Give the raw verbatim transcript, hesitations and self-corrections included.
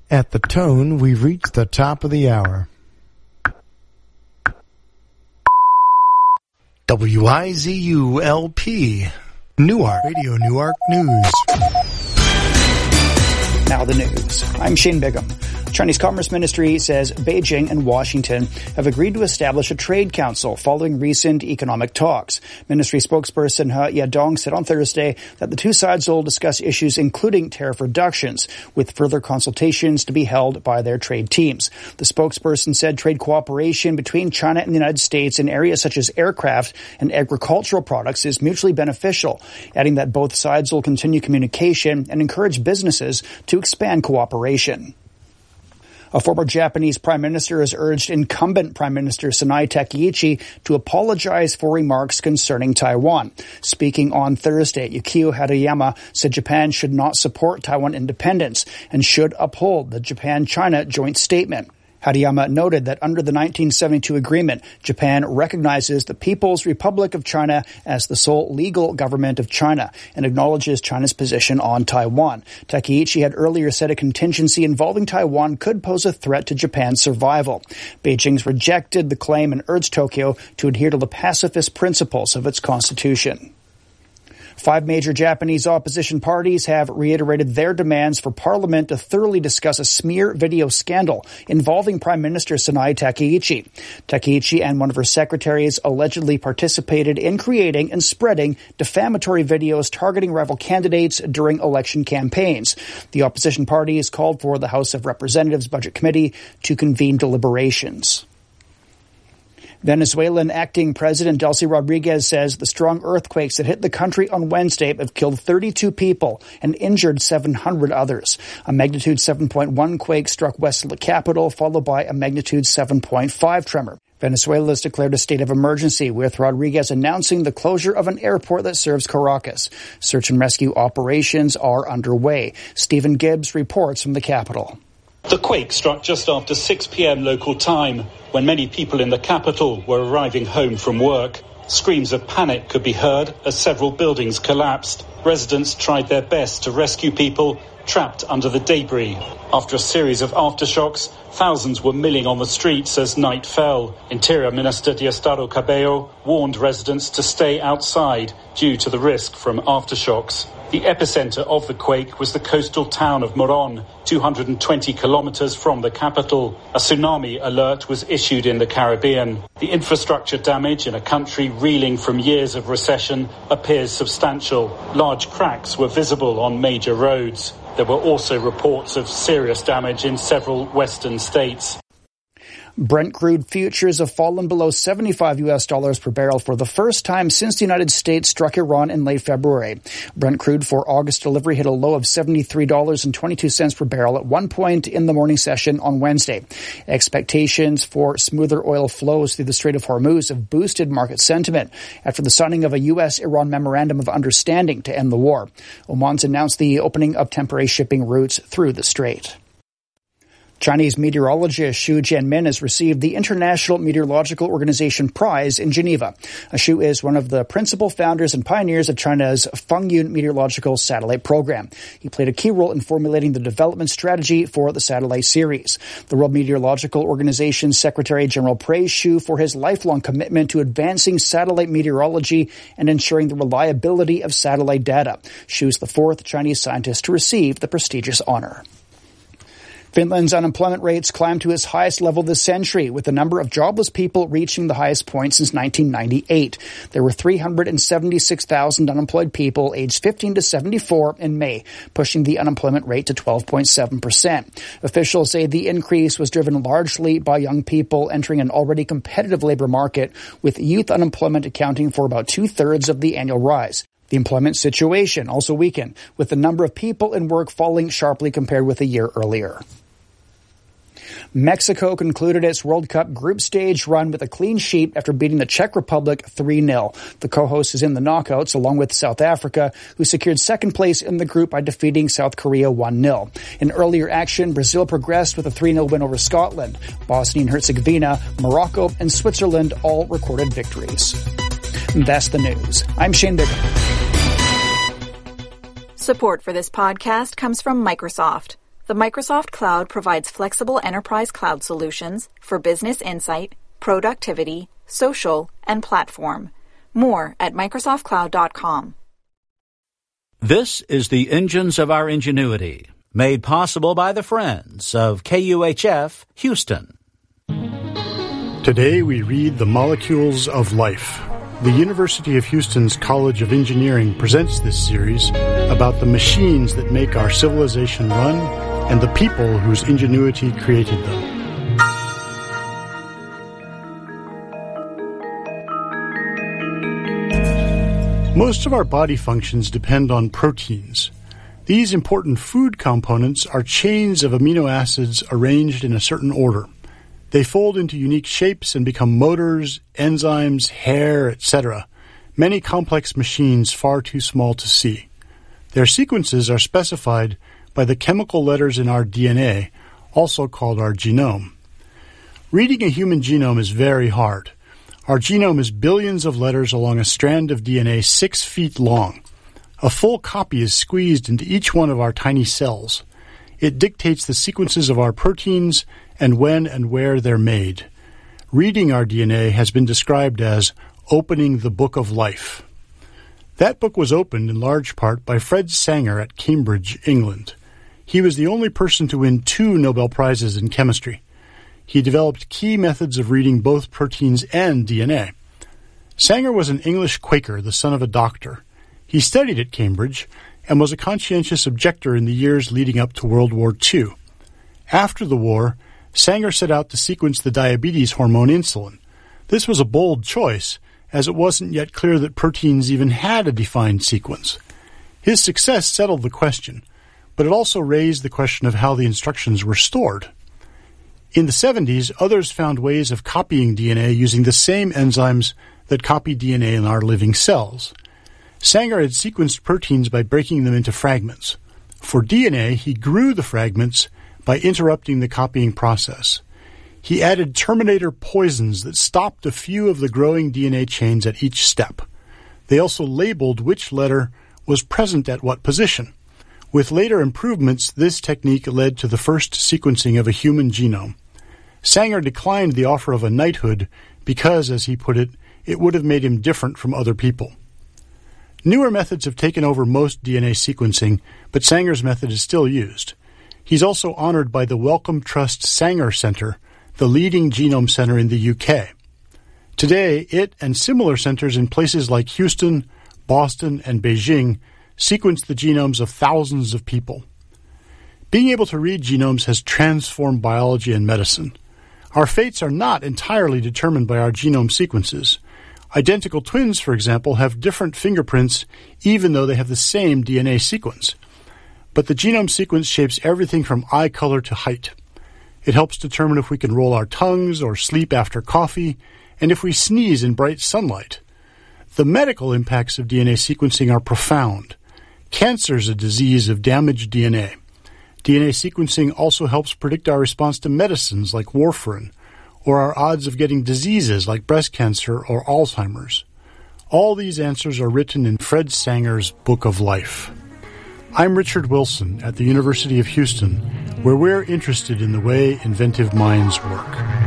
At the tone, we've reached the top of the hour. W I Z U L P, Newark, Radio Newark News. Now the news. I'm Shane Bigham. Chinese Commerce Ministry says Beijing and Washington have agreed to establish a trade council following recent economic talks. Ministry spokesperson He Yadong said on Thursday that the two sides will discuss issues including tariff reductions, with further consultations to be held by their trade teams. The spokesperson said trade cooperation between China and the United States in areas such as aircraft and agricultural products is mutually beneficial, adding that both sides will continue communication and encourage businesses to expand cooperation. A former Japanese prime minister has urged incumbent Prime Minister Sanai Takaichi to apologize for remarks concerning Taiwan. Speaking on Thursday, Yukio Harayama said Japan should not support Taiwan independence and should uphold the Japan-China joint statement. Harayama noted that under the nineteen seventy-two agreement, Japan recognizes the People's Republic of China as the sole legal government of China and acknowledges China's position on Taiwan. Takaichi had earlier said a contingency involving Taiwan could pose a threat to Japan's survival. Beijing's rejected the claim and urged Tokyo to adhere to the pacifist principles of its constitution. Five major Japanese opposition parties have reiterated their demands for Parliament to thoroughly discuss a smear video scandal involving Prime Minister Sanai Takaichi. Takaichi and one of her secretaries allegedly participated in creating and spreading defamatory videos targeting rival candidates during election campaigns. The opposition parties called for the House of Representatives Budget Committee to convene deliberations. Venezuelan acting President Delcy Rodriguez says the strong earthquakes that hit the country on Wednesday have killed thirty-two people and injured seven hundred others. A magnitude seven point one quake struck west of the capital, followed by a magnitude seven point five tremor. Venezuela has declared a state of emergency, with Rodriguez announcing the closure of an airport that serves Caracas. Search and rescue operations are underway. Stephen Gibbs reports from the capital. The quake struck just after six p.m. local time, when many people in the capital were arriving home from work. Screams of panic could be heard as several buildings collapsed. Residents tried their best to rescue people trapped under the debris. After a series of aftershocks, thousands were milling on the streets as night fell. Interior Minister Diosdado Cabello warned residents to stay outside due to the risk from aftershocks. The epicenter of the quake was the coastal town of Moron, two hundred twenty kilometers from the capital. A tsunami alert was issued in the Caribbean. The infrastructure damage in a country reeling from years of recession appears substantial. Large cracks were visible on major roads. There were also reports of serious damage in several western states. Brent crude futures have fallen below seventy-five U S dollars per barrel for the first time since the United States struck Iran in late February. Brent crude for August delivery hit a low of seventy-three dollars and twenty-two cents per barrel at one point in the morning session on Wednesday. Expectations for smoother oil flows through the Strait of Hormuz have boosted market sentiment after the signing of a U S Iran memorandum of understanding to end the war. Oman's announced the opening of temporary shipping routes through the strait. Chinese meteorologist Xu Jianmin has received the International Meteorological Organization Prize in Geneva. Xu is one of the principal founders and pioneers of China's Fengyun meteorological satellite program. He played a key role in formulating the development strategy for the satellite series. The World Meteorological Organization's Secretary General praised Xu for his lifelong commitment to advancing satellite meteorology and ensuring the reliability of satellite data. Xu is the fourth Chinese scientist to receive the prestigious honor. Finland's unemployment rates climbed to its highest level this century, with the number of jobless people reaching the highest point since nineteen ninety-eight. There were three hundred seventy-six thousand unemployed people aged fifteen to seventy-four in May, pushing the unemployment rate to twelve point seven percent. Officials say the increase was driven largely by young people entering an already competitive labor market, with youth unemployment accounting for about two-thirds of the annual rise. The employment situation also weakened, with the number of people in work falling sharply compared with a year earlier. Mexico concluded its World Cup group stage run with a clean sheet after beating the Czech Republic three nil. The co-host is in the knockouts along with South Africa, who secured second place in the group by defeating South Korea one nil. In earlier action, Brazil progressed with a three nil win over Scotland. Bosnia and Herzegovina, Morocco, and Switzerland all recorded victories. And that's the news. I'm Shane Bigham. Support for this podcast comes from Microsoft. The Microsoft Cloud provides flexible enterprise cloud solutions for business insight, productivity, social, and platform. More at Microsoft Cloud dot com. This is the Engines of Our Ingenuity, made possible by the friends of K U H F Houston. Today we read The Molecules of Life. The University of Houston's College of Engineering presents this series about the machines that make our civilization run and the people whose ingenuity created them. Most of our body functions depend on proteins. These important food components are chains of amino acids arranged in a certain order. They fold into unique shapes and become motors, enzymes, hair, et cetera. Many complex machines far too small to see. Their sequences are specified by the chemical letters in our D N A, also called our genome. Reading a human genome is very hard. Our genome is billions of letters along a strand of D N A six feet long. A full copy is squeezed into each one of our tiny cells. It dictates the sequences of our proteins and when and where they're made. Reading our D N A has been described as opening the book of life. That book was opened in large part by Fred Sanger at Cambridge, England. He was the only person to win two Nobel Prizes in chemistry. He developed key methods of reading both proteins and D N A. Sanger was an English Quaker, the son of a doctor. He studied at Cambridge and was a conscientious objector in the years leading up to World War Two. After the war, Sanger set out to sequence the diabetes hormone insulin. This was a bold choice, as it wasn't yet clear that proteins even had a defined sequence. His success settled the question, but it also raised the question of how the instructions were stored. In the seventies, others found ways of copying D N A using the same enzymes that copy D N A in our living cells. Sanger had sequenced proteins by breaking them into fragments. For D N A, he grew the fragments by interrupting the copying process. He added terminator poisons that stopped a few of the growing D N A chains at each step. They also labeled which letter was present at what position. With later improvements, this technique led to the first sequencing of a human genome. Sanger declined the offer of a knighthood because, as he put it, it would have made him different from other people. Newer methods have taken over most D N A sequencing, but Sanger's method is still used. He's also honored by the Wellcome Trust Sanger Center, the leading genome center in the U K. Today, it and similar centers in places like Houston, Boston, and Beijing sequence the genomes of thousands of people. Being able to read genomes has transformed biology and medicine. Our fates are not entirely determined by our genome sequences. Identical twins, for example, have different fingerprints even though they have the same D N A sequence. But the genome sequence shapes everything from eye color to height. It helps determine if we can roll our tongues or sleep after coffee, and if we sneeze in bright sunlight. The medical impacts of D N A sequencing are profound. Cancer is a disease of damaged D N A. D N A sequencing also helps predict our response to medicines like warfarin, or our odds of getting diseases like breast cancer or Alzheimer's. All these answers are written in Fred Sanger's Book of Life. I'm Richard Wilson at the University of Houston, where we're interested in the way inventive minds work.